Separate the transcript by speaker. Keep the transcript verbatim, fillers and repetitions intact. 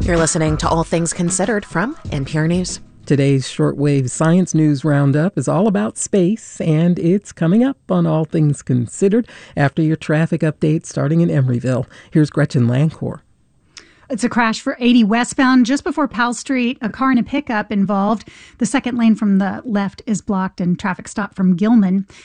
Speaker 1: You're listening to All Things Considered from N P R News.
Speaker 2: Today's shortwave science news roundup is all about space, and it's coming up on All Things Considered after your traffic update starting in Emeryville. Here's Gretchen Lancourt.
Speaker 3: It's a crash for eighty westbound just before Powell Street. A car and a pickup involved. The second lane from the left is blocked and traffic stopped from Gilman.